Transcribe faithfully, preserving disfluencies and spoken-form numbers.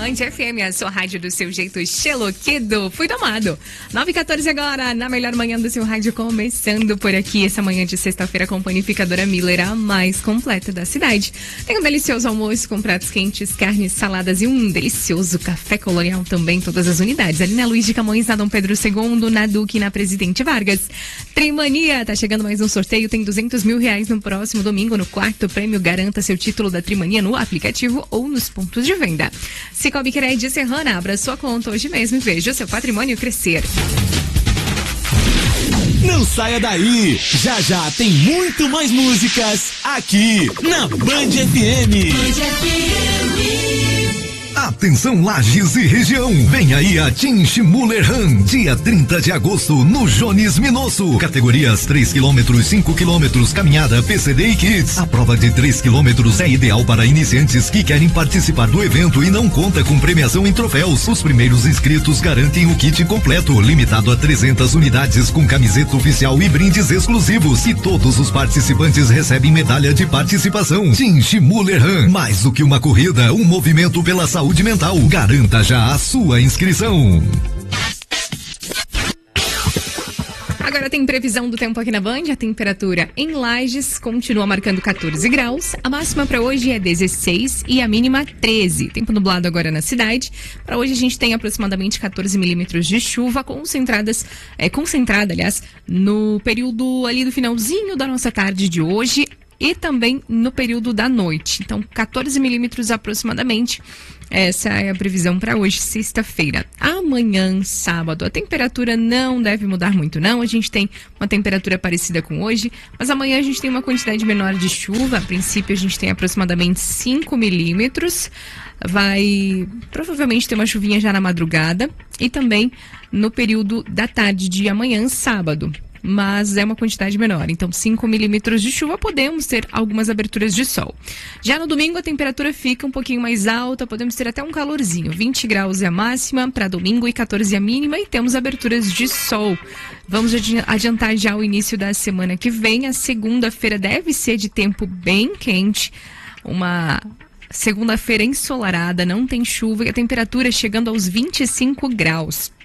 Band F M, a sua rádio do seu jeito xeloquido. Fui tomado. nove e quatorze agora, na melhor manhã do seu rádio, começando por aqui. Essa manhã de sexta-feira com Panificadora Miller, a mais completa da cidade. Tem um delicioso almoço com pratos quentes, carnes, saladas e um delicioso café colonial também, todas as unidades. Ali na Luiz de Camões, na Dom Pedro segundo, na Duque, na Presidente Vargas. Trimania, tá chegando mais um sorteio, tem duzentos mil reais no próximo domingo, no quarto prêmio. Garanta seu título da Trimania no aplicativo ou nos pontos de venda. Cicobi Crédito Serrana, abra sua conta hoje mesmo e veja o seu patrimônio crescer. Não saia daí, já já tem muito mais músicas aqui na Band F M. Band F M. Atenção Lages e região, vem aí a Team Schmuller Run, dia trinta de agosto no Jones Minosso, categorias três quilômetros, cinco quilômetros, caminhada, P C D e Kids. A prova de três quilômetros é ideal para iniciantes que querem participar do evento e não conta com premiação em troféus. Os primeiros inscritos garantem o kit completo, limitado a trezentas unidades com camiseta oficial e brindes exclusivos, e todos os participantes recebem medalha de participação. Team Schmuller Run, mais do que uma corrida, um movimento pela saúde mental. Garanta já a sua inscrição. Agora tem previsão do tempo aqui na Band. A temperatura em Lages continua marcando quatorze graus. A máxima para hoje é dezesseis e a mínima treze. Tempo nublado agora na cidade. Para hoje a gente tem aproximadamente quatorze milímetros de chuva concentradas, é, concentrada, aliás, no período ali do finalzinho da nossa tarde de hoje e também no período da noite. Então, quatorze milímetros aproximadamente. Essa é a previsão para hoje, sexta-feira. Amanhã, sábado, a temperatura não deve mudar muito, não. A gente tem uma temperatura parecida com hoje, mas amanhã a gente tem uma quantidade menor de chuva. A princípio, a gente tem aproximadamente cinco milímetros. Vai provavelmente ter uma chuvinha já na madrugada e também no período da tarde de amanhã, sábado. Mas é uma quantidade menor, então cinco milímetros de chuva, podemos ter algumas aberturas de sol. Já no domingo a temperatura fica um pouquinho mais alta, podemos ter até um calorzinho, vinte graus é a máxima para domingo e quatorze a mínima, e temos aberturas de sol. Vamos adiantar já o início da semana que vem. A segunda-feira deve ser de tempo bem quente, uma segunda-feira ensolarada, não tem chuva e a temperatura chegando aos vinte e cinco graus.